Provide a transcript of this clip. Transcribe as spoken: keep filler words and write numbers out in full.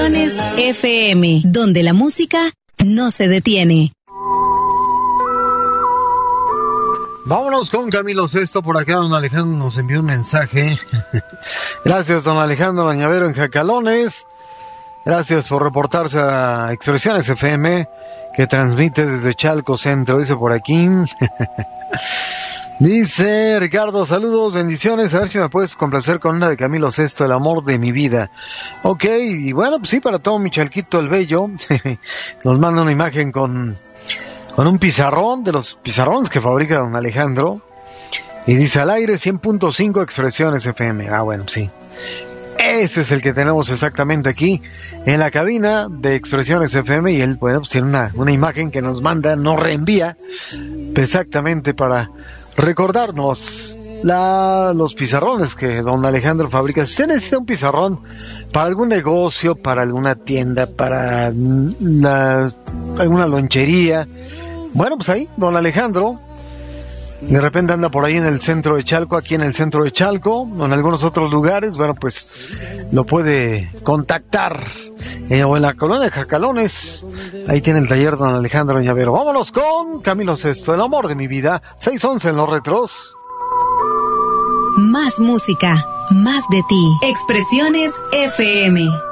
F M, donde la música no se detiene. Vámonos con Camilo Sesto. Por acá don Alejandro nos envió un mensaje. Gracias don Alejandro Añavero en Jacalones. Gracias por reportarse a Expresiones F M, que transmite desde Chalco Centro, dice por aquí. Dice Ricardo, saludos, bendiciones, a ver si me puedes complacer con una de Camilo Sesto, El amor de mi vida. Ok, y bueno, pues sí, para todo mi Chalquito el Bello. Nos manda una imagen con, con un pizarrón, de los pizarrones que fabrica don Alejandro, y dice al aire cien punto cinco Expresiones F M. Ah, bueno, sí. Ese es el que tenemos exactamente aquí en la cabina de Expresiones F M, y él, bueno, pues tiene una, una imagen que nos manda, nos reenvía exactamente para recordarnos la, los pizarrones que don Alejandro fabrica. Si usted necesita un pizarrón para algún negocio, para alguna tienda, para la, alguna lonchería, bueno, pues ahí don Alejandro de repente anda por ahí en el centro de Chalco, aquí en el centro de Chalco, o en algunos otros lugares, bueno, pues lo puede contactar, eh, o en la colonia de Jacalones, ahí tiene el taller don Alejandro Añavero. Vámonos con Camilo Sesto, El amor de mi vida, seis once en los retros. Más música, más de ti. Expresiones F M.